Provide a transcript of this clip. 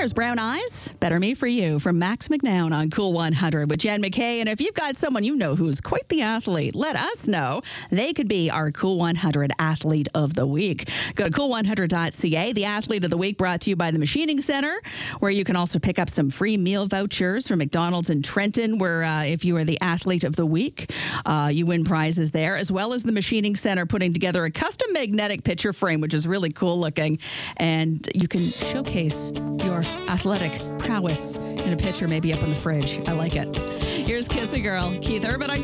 There's Brown Eyes, Better Me for You from Max McNown on Cool 100 with Jen McKay. And if you've got someone you know who's quite the athlete, let us know. They could be our Cool 100 Athlete of the Week. Go to cool100.ca. The Athlete of the Week brought to you by the Machining Center, where you can also pick up some free meal vouchers from McDonald's in Trenton, where if you are the Athlete of the Week, you win prizes there, as well as the Machining Center putting together a custom magnetic picture frame, which is really cool looking. And you can showcase your athletic prowess in a picture, maybe up on the fridge. I like it. Here's Kiss a Girl, Keith Urban on